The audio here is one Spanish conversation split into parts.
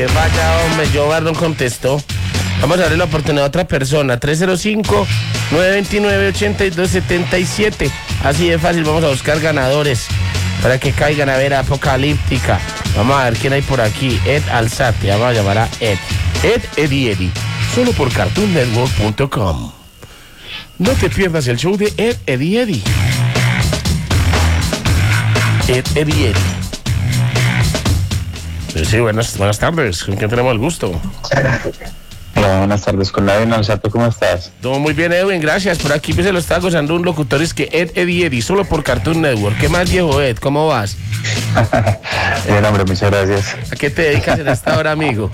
Que vaya, hombre, Jovar no contestó. Vamos a darle la oportunidad a otra persona. 305-929-8277. Así de fácil, vamos a buscar ganadores para que caigan a ver Apocalíptica. Vamos a ver quién hay por aquí. Ed Alzate, vamos a llamar a Ed. Eddie. Solo por CartoonNetwork.com. No te pierdas el show de Eddie. Eddie. Sí, buenas tardes. ¿Con quién tenemos el gusto? Hola, buenas tardes. Con Edwin Alzate, ¿cómo estás? Todo muy bien, Edwin, gracias. Por aquí se lo está gozando un locutor, es que Eddie, solo por Cartoon Network. ¿Qué más, viejo Ed? ¿Cómo vas? Bien, hombre, muchas gracias. ¿A qué te dedicas en esta hora, amigo?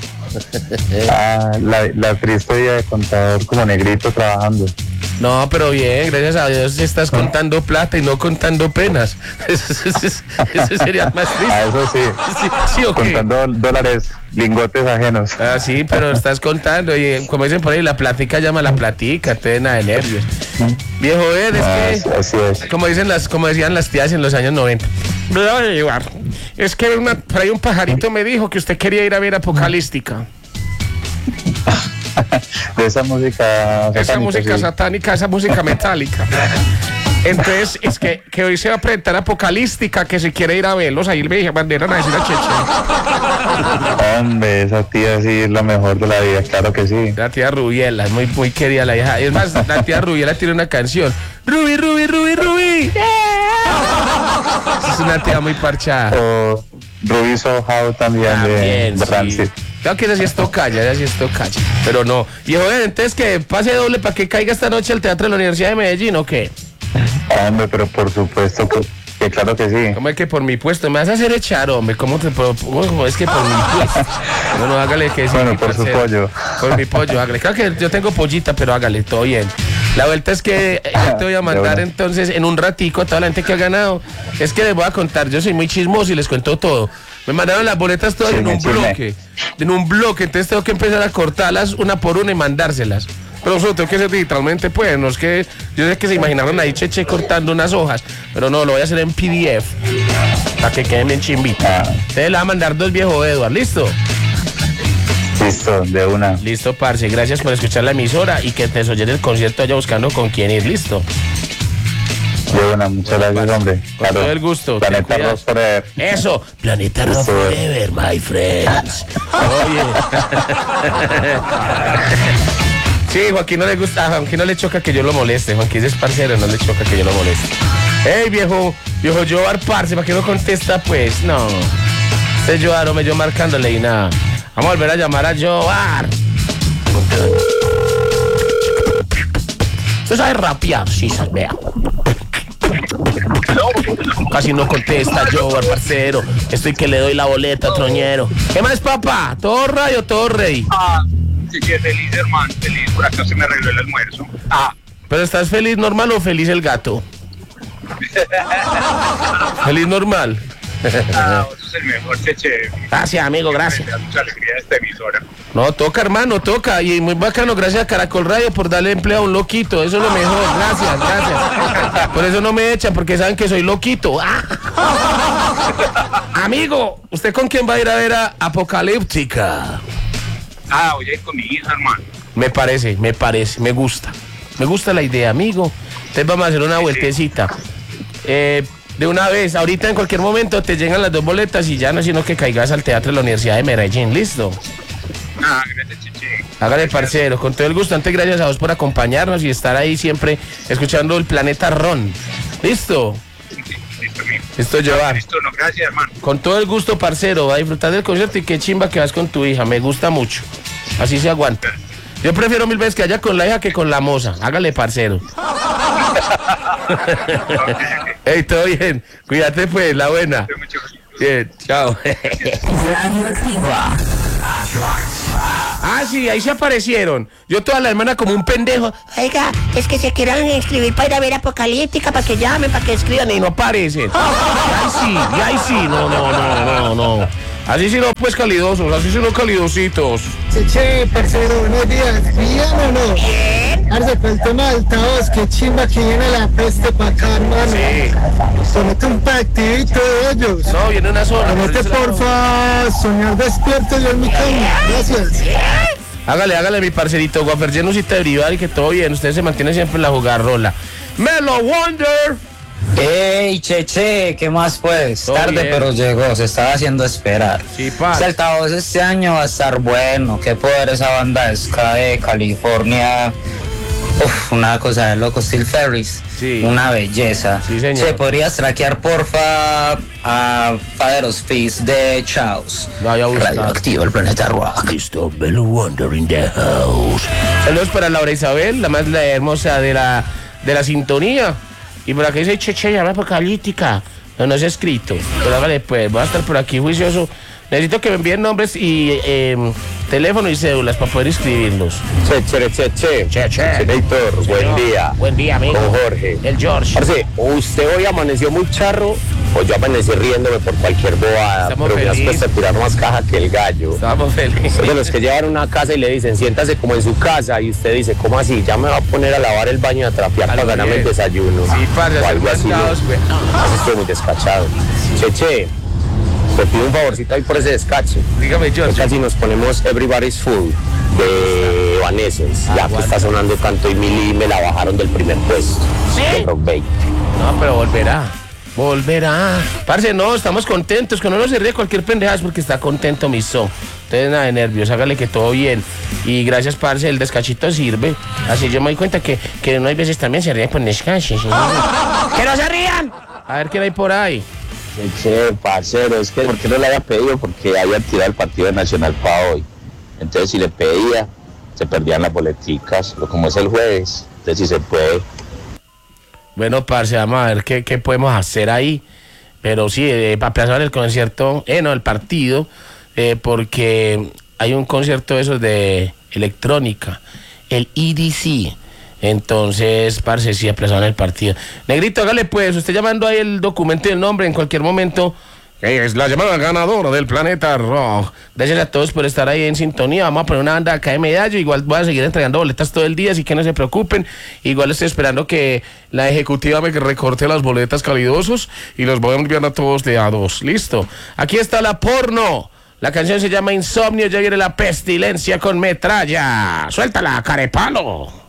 La triste vida de contador como negrito trabajando. No, pero bien, gracias a Dios estás contando plata y no contando penas. Eso sería más triste. Eso sí. Sí, okay. Contando dólares, lingotes ajenos. Ah, sí, pero estás contando y como dicen por ahí, la platica llama la platica, te den de nervios. Viejo Ed, es que, así es. como decían las tías en los años 90. Es que por ahí un pajarito me dijo que usted quería ir a ver Apocalíptica. De esa música satánica, esa música metálica. Entonces, es que hoy se va a presentar Apocalíptica, que si quiere ir a verlos, ahí me mandaron a decir a Cheche. Hombre, esa tía sí es la mejor de la vida, claro que sí. La tía Rubiela, es muy, muy querida la hija. Es más, la tía Rubiela tiene una canción. Rubi. Es una tía muy parchada. O Ruby Soho también de Rancid. Claro que ella sí es tocaya. Pero no. Viejo, entonces que pase doble para que caiga esta noche al Teatro de la Universidad de Medellín, ¿o qué? Hombre, pero por supuesto que claro que sí. ¿Cómo es que por mi puesto? Me vas a hacer echar, hombre. ¿Cómo es que por mi puesto? No, hágale que sí. Bueno, por su pollo. Por mi pollo, hágale. Claro que yo tengo pollita, pero hágale, todo bien. La vuelta es que yo te voy a mandar entonces en un ratico a toda la gente que ha ganado. Es que les voy a contar, yo soy muy chismoso y les cuento todo. Me mandaron las boletas todas en un bloque. Entonces tengo que empezar a cortarlas una por una y mandárselas. Pero eso tengo que hacer digitalmente, pues, no es que, yo sé que se imaginaron ahí Cheche cortando unas hojas, pero no, lo voy a hacer en PDF, para que queden bien chimbitas. Entonces le va a mandar 2, viejo Edward, ¿listo? Listo, de una. Listo, parce, gracias por escuchar la emisora y que te oyes el concierto allá buscando con quién ir, ¿listo? De una, muchas gracias, hombre. Con todo el gusto. Planeta Rock Forever. Eso, Planeta Rock Forever, my friends. Oye. Sí, Joaquín no le gusta, a Joaquín no le choca que yo lo moleste. Joaquín es parcero, no le choca que yo lo moleste. Ey, viejo Jovar, parce, ¿para qué no contesta, pues? No. Este Jovar, hombre, yo marcándole y nada. Vamos a volver a llamar a Jovar. ¿Usted sabe rapear? Sí, vea. Casi no contesta Jovar, parcero. Estoy que le doy la boleta, troñero. ¿Qué más, papá? ¿Todo rayo, todo rey? Sí, feliz, hermano, feliz. Por acá se me arregló el almuerzo. ¿Pero estás feliz normal o feliz el gato? Feliz normal. Eso es el mejor, Cheche. Gracias, amigo, gracias. Me da mucha alegría esta emisora. No, toca, hermano, toca. Y muy bacano, gracias a Caracol Radio por darle empleo a un loquito. Eso es lo mejor, gracias. Por eso no me echan, porque saben que soy loquito. Amigo, ¿usted con quién va a ir a ver a Apocalíptica? Voy a ir con mi hija, hermano. Me parece, me gusta. Me gusta la idea, amigo. Entonces vamos a hacer una vueltecita. De una vez, ahorita en cualquier momento te llegan las 2 boletas y ya no, sino que caigas al Teatro de la Universidad de Medellín, ¿listo? Gracias, Cheche. Hágale, parcero, con todo el gusto. Antes, gracias a vos por acompañarnos y estar ahí siempre escuchando el Planeta Ron. ¿Listo? Listo, Jovar. Listo, no, gracias, hermano. Con todo el gusto, parcero. Va a disfrutar del concierto y qué chimba que vas con tu hija. Me gusta mucho. Así se aguanta. Yo prefiero 1000 veces que haya con la hija que con la moza. Hágale, parcero. Hey, todo bien. Cuídate, pues, la buena. Bien, chao. Sí, ahí se aparecieron. Yo toda la semana como un pendejo. Oiga, es que se quieran inscribir para ir a ver Apocalíptica, para que llamen, para que escriban. Y no aparecen. Y ahí sí. No. Así sí no, pues calidosos, así sí no calidositos. Che, parcero, buenos días. ¿Bien o no? Bien. Arce, con el tema del altavoz, qué chimba que viene la peste pa' acá, hermano. Sí. Ponete un pactito de ellos. No, viene una sola. Ponete, porfa, soñar despierto yo en mi cama. Gracias. Hágale, mi parcerito, Guafer, llenusita de brivar y que todo bien. Usted se mantiene siempre en la jugarrola. Melo Wonder. Ey, Cheche, ¿qué más pues? Todo Tarde bien. pero llegó, se estaba haciendo esperar. Sí, pa. Este altavoz este año va a estar bueno, qué poder esa banda de ska de California. Uf, una cosa de loco, Steel Ferris. Sí. Una belleza. Sí, señor. Che, ¿podrías traquear porfa a Father of Peace de Chaos? Lo voy a buscar. Radioactivo, el planeta rock. Listo, Melo Wonder in the house. Saludos para Laura Isabel, la más hermosa de la sintonía. Y por aquí dice Cheche, llama apocalíptica. No es escrito. Pero hágale pues, voy a estar por aquí juicioso. Necesito que me envíen nombres y teléfono y cédulas para poder inscribirlos. Che. Senator, buen día. Buen día, amigo. Con Jorge. El George. Parce, ¿usted hoy amaneció muy charro o yo amanecí riéndome por cualquier bobada? Estamos Pero me has felices. puesto a tirar más caja que el gallo. Estamos felices. Son de los que llevan una casa y le dicen, siéntase como en su casa, y usted dice, ¿cómo así? Ya me va a poner a lavar el baño y a trapear para ganarme el desayuno. Sí, parce, o algo así. caos, güey. Así estoy muy despachado. Cheche, te pido un favorcito ahí por ese descache. Dígame, ¿Qué George. tal si nos ponemos Everybody's Full de Evanescence? Ya que bueno. está sonando tanto y Mili me la bajaron del primer puesto. ¿Sí? De Rock Bait. No, pero volverá. Parce, no, estamos contentos. Que uno no se ríe cualquier pendejada es porque está contento, mi son. Entonces, nada de nervios, hágale que todo bien. Y gracias, parce, el descachito sirve. Así yo me doy cuenta que no hay veces también se ríe por descache. ¿Sí? ¡Que no se rían! A ver qué hay por ahí. Che, parcero, es que ¿por qué no le había pedido? Porque había tirado el partido nacional para hoy. Entonces, si le pedía, se perdían las boleticas. Pero como es el jueves, entonces si se puede. Bueno, parce, vamos a ver qué podemos hacer ahí. Pero sí, para aplazar el concierto, el partido, porque hay un concierto de esos de electrónica, el EDC. Entonces, parce, sí, aplazaron el partido. Negrito, hágale pues, usted llamando ahí el documento y el nombre en cualquier momento. Es la llamada ganadora del planeta rock. Gracias a todos por estar ahí en sintonía. Vamos a poner una banda acá de Medallo. Igual voy a seguir entregando boletas todo el día, así que no se preocupen. Igual estoy esperando que la ejecutiva me recorte las boletas calidosos y los voy a enviar a todos de a dos. Listo. Aquí está la porno. La canción se llama Insomnio. Ya viene la pestilencia con metralla. Suéltala, carepalo.